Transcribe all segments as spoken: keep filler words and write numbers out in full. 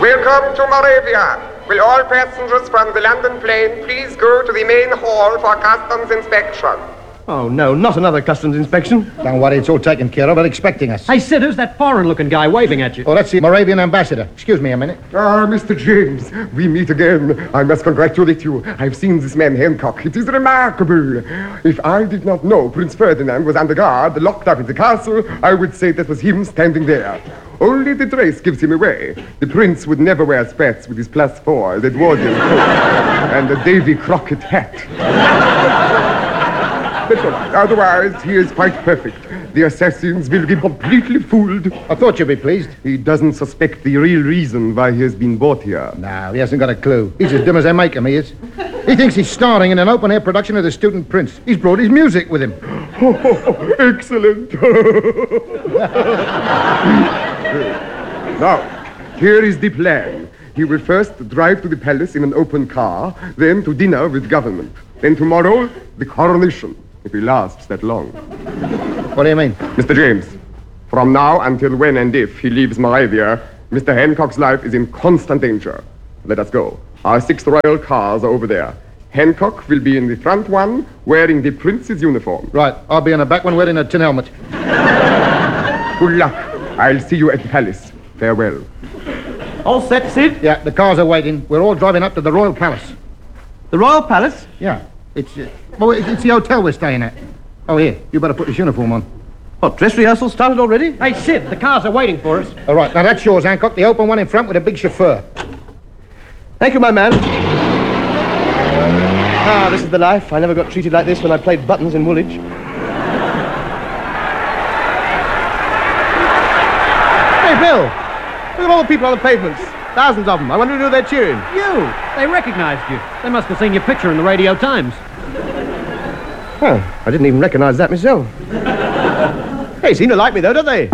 Welcome to Moravia. Will all passengers from the London plane please go to the main hall for customs inspection? Oh, no, not another customs inspection. Don't worry, it's all taken care of. They're expecting us. Hey, Sid, who's that foreign-looking guy waving at you? Oh, that's the Moravian ambassador. Excuse me a minute. Ah, Mister James, we meet again. I must congratulate you. I've seen this man Hancock. It is remarkable. If I did not know Prince Ferdinand was under guard, locked up in the castle, I would say that was him standing there. Only the dress gives him away. The prince would never wear spats with his plus four, the Edwardian coat, and a Davy Crockett hat. That's all right. Otherwise, he is quite perfect. The assassins will be completely fooled. I thought you'd be pleased. He doesn't suspect the real reason why he has been brought here. No, he hasn't got a clue. He's as dumb as they make him, he is. He thinks he's starring in an open-air production of The Student Prince. He's brought his music with him. Oh, excellent. Now, here is the plan. He will first drive to the palace in an open car, then to dinner with government. Then tomorrow, the coronation, if he lasts that long. What do you mean? Mister James, from now until when and if he leaves Moravia, Mister Hancock's life is in constant danger. Let us go. Our six royal cars are over there. Hancock will be in the front one, wearing the prince's uniform. Right, I'll be in the back one wearing a tin helmet. Good luck. I'll see you at the palace. Farewell. All set, Sid? Yeah, the cars are waiting. We're all driving up to the Royal Palace. The Royal Palace? Yeah, it's uh, well, it's the hotel we're staying at. Oh, here, you better put this uniform on. What, dress rehearsal started already? Hey, Sid, the cars are waiting for us. All right, now that's yours, Hancock. The open one in front with a big chauffeur. Thank you, my man. Ah, this is the life. I never got treated like this when I played buttons in Woolwich. Hey, Bill, look at all the people on the pavements. Thousands of them. I wonder who they're cheering. You! They recognized you. They must have seen your picture in the Radio Times. Oh, I didn't even recognize that myself. They seem to like me, though, don't they?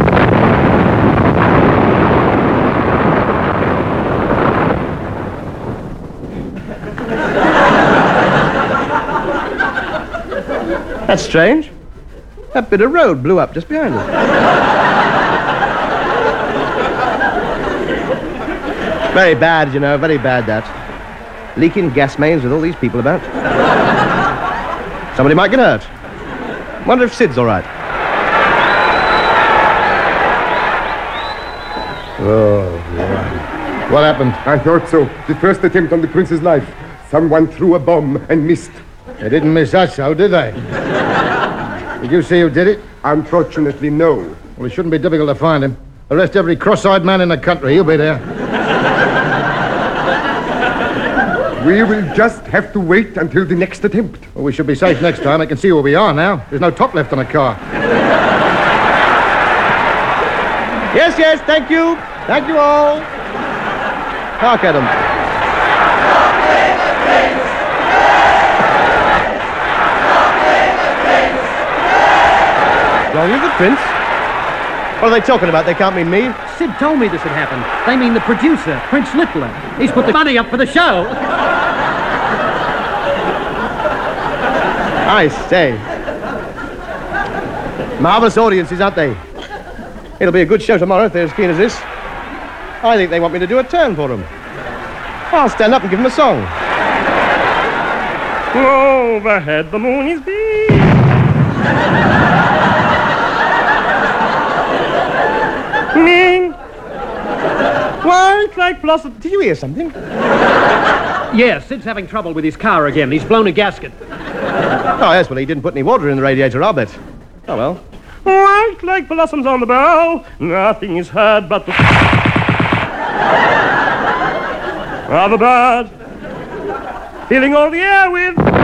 That's strange. That bit of road blew up just behind us. Very bad, you know, very bad, that. Leaking gas mains with all these people about. Somebody might get hurt. Wonder if Sid's all right. Oh, yeah. What happened? I thought so. The first attempt on the prince's life. Someone threw a bomb and missed. They didn't miss us, though, did they? Did you see who did it? Unfortunately, no. Well, it shouldn't be difficult to find him. Arrest every cross-eyed man in the country. He'll be there. We will just have to wait until the next attempt. Well, we should be safe next time. I can see where we are now. There's no top left on the car. Yes, yes, thank you. Thank you all. Hark at them. Are you the prince? What are they talking about? They can't mean me. Sid told me this had happened. They mean the producer, Prince Littler. He's put the money up for the show. I say. Marvelous audiences, aren't they? It'll be a good show tomorrow if they're as keen as this. I think they want me to do a turn for them. I'll stand up and give them a song. Overhead the moon is big. Ming. White like blossom. Did you hear something? Yes, Sid's having trouble with his car again. He's blown a gasket. Oh, yes, well, he didn't put any water in the radiator, I'll bet. Oh, well. White like blossoms on the bough, nothing is heard but the... of a bird, filling all the air with...